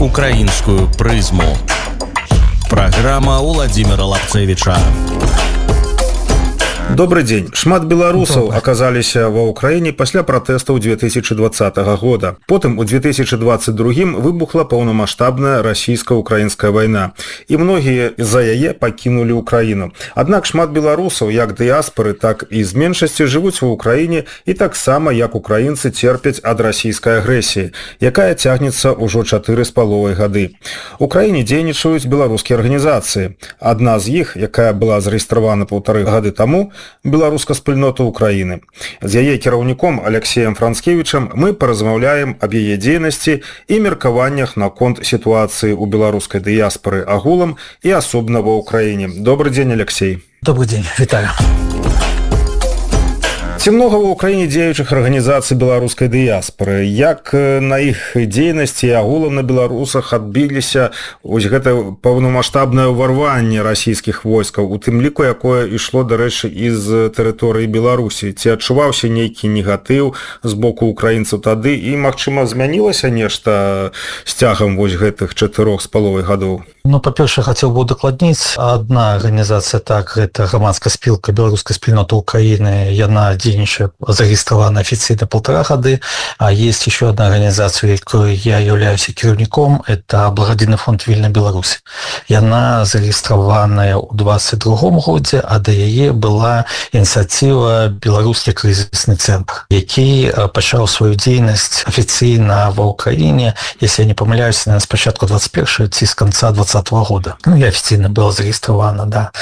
Украинскую призму. Программа Владимира Лапцевича. Добрый день. Шмат беларусаў аказаліся ва ўкраіне пасля пратэстаў 2020 года. Потым у 2022 выбухла паўнамаштабная расійска-украінская вайна, і многія з-за яе пакінулі ўкраіну. Аднак шмат беларусаў, як дыяспары, так і з меншасці жывуць ва ўкраіне і таксама, як украінцы, церпяць ад расійскай агрэсіі, якая цягнецца ўжо 4,5 гады. У краіне дзейнічаюць беларускія арганізацыі. Адна з іх, якая была зарэгістравана 1,5 гады таму, беларуская спільнота Украіны. З яе кіраўніком Алексеем Францкевічам мы паразмаўляем аб яе дзейнасці і меркаваннях наконт сітуацыі ў беларускай дыяспары агулам і асобна ва ўкраіне. Добрый дзень, Алексей. Добрый день, вітаю. Ці многа ва ўкраіне дзеючых арганізацый беларускай дыяспары? Як на іх дзейнасці і агулам на беларусах адбіліся вось гэта паўнамаштабнае ўварванне расійскіх войскаў, у тым ліку, якое ішло, дарэчы, з тэрыторыі Беларусі? Ці адчуваўся нейкі негатыў з боку украінцаў тады і, магчыма, змянілася нешта з цягам вось гэтых 4,5 гадоў? Па-першае, хацеў бы удакладніць, адна арганізацыя, так, гэта грамадская спілка беларускай спільноты Украіны, яна дзейнічае зарэгістравана афіцыйна 1,5 гады, а есть еще одна организация, якой я являюсь кіраўніком, это Благодійны фонд «Вільна Беларусь». Яна зарэгістраваная ў 22 годзе, а да яе была ініцыятыва «Беларускі крызісны цэнтр», які пачаў сваю дзейнасць афіцыйна ва ўкраіне, если я не памыляюсь, з пачатку 21 ці з канца 20 года. Я официально была зарегистрирована, да.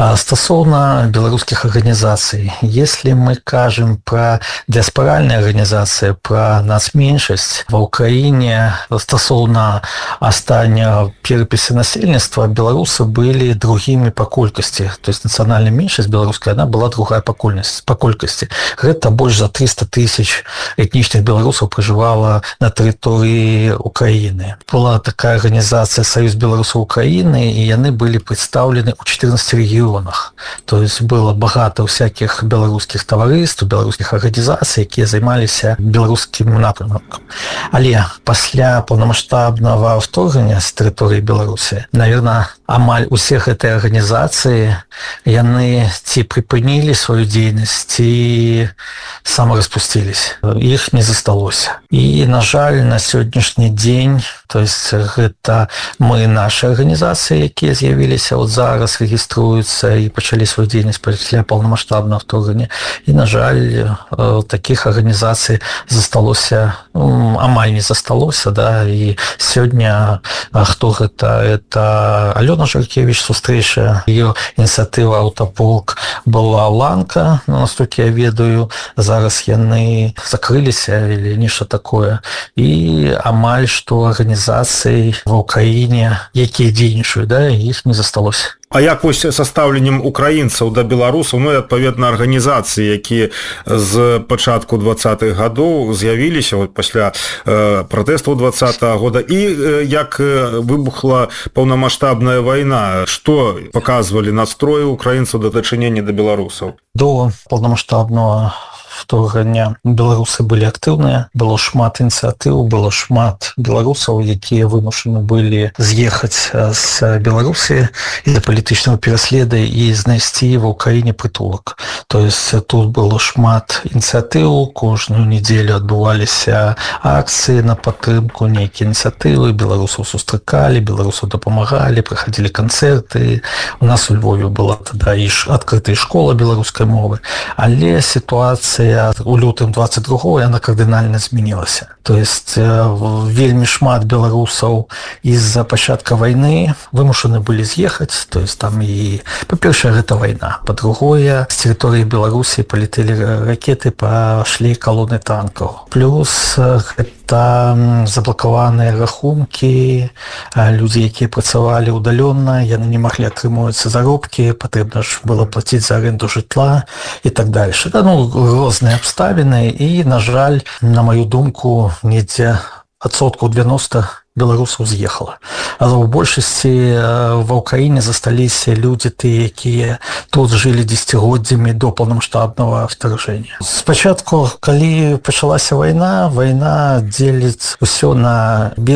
Стосовно белорусских организаций, если мы кажем про диаспоральные организации, про нацменшасць в Украине, стосовно астання переписи насельніцтва, белорусы были другими по колькасці. То есть национальная меньшасць белорусская, она была другая по колькасці. Это больше за 300 тысяч этничных белорусов проживало на территории Украины. Была такая организация «Союз белорусов Украины», и яны были представлены у 14 регионах. То есть было багато всяких белорусских товариств, белорусских организаций, якія займаліся беларускім напрямкам. Але пасля паўнамаштабнага вторгнення з тэрыторыі Беларусі, наверное, амаль усе гэтыя арганізацыі, яны ці прыпынілі сваю дзейнасць, ці самараспусціліся. Іх не засталося. І, на жаль, на сённяшні дзень, то есть гэта мы, нашы арганізацыі, якія з'явіліся от зараз, рэгіструюцца і пачалі сваю дзейнасць пасля паўнамаштабнага вторгнення. І, на жаль, такіх арганізацый засталося, амаль не засталося, да, і сёння хто гэта? Это Алёна Жаркевич, сустрэча, ее ініцыятыва «Аўтаполк» была ланка, настолькі я ведаю, зараз яны закрыліся или нешта такое. І амаль што арганізацый ва ўкраіне, якія дзейнічаюць, да, іх не засталося. А як вось са стаўленнем украінцаў да беларусаў, і адпаведна арганізацыі, якія з пачатку 20-х гадоў з'явіліся пасля пратэстаў 20-го года, і як выбухла паўнамаштабная вайна, што паказвалі настроі украінцаў да дачынення да беларусаў? До паўнамаштабнага вторгнення беларусы былі актыўныя, было шмат ініцыятыў, было шмат беларусаў, якія вымушаны былі з'ехаць з Беларусі з-за палітычнага пераследа і знайсці ва ўкраіне прытулак. То есть тут было шмат ініцыятыў, кожную нядзелю адбываліся акцыі на падтрымку, нейкія ініцыятывы, беларусаў сустракалі, беларусаў дапамагалі, прыхадзілі канцэрты. У нас у Львове была тада і адкрытая школа беларускай мовы, але сітуацыя у лютым 22-го яна кардынальна змянілася. То есть вельмі шмат беларусаў из-за пачатка вайны вымушаны былі з'ехаць. То есть там і, па-першае, гэта вайна. Па-другое, з тэрыторыі Беларусі палетелі ракеты, пашлі калоны танкаў. Плюс гэта заблакаваныя рахункі, людзі, якія працавалі удалённа, яны не маглі атрымоўваць заробкі, патрэбна ж было плаціць за аренду жытла і так дальше. Розныя абставіны, і, на жаль, на маю думку, недзе адсоткаў 90 беларусаў з'ехала. А ў большасці ва ўкраіне засталіся людзі тыя, якія тут жылі дзесяцігоддзямі до паўнамаштабнага вторжэння. Спачатку, калі пачалася вайна, вайна дзеліць усё на